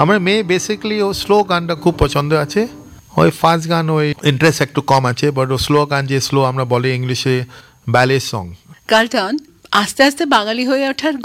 আমার মেয়ে বেসিক্যালি ও স্লো গানটা খুব পছন্দ আছে, ওই ফাস্ট গান ওই ইন্টারেস্ট একটু কম আছে, বাট ও স্লো গান, যে স্লো আমরা বলি ইংলিশে ব্যালে সং। কার্লটন আস্তে আস্তে বাঙালি হয়ে ওঠার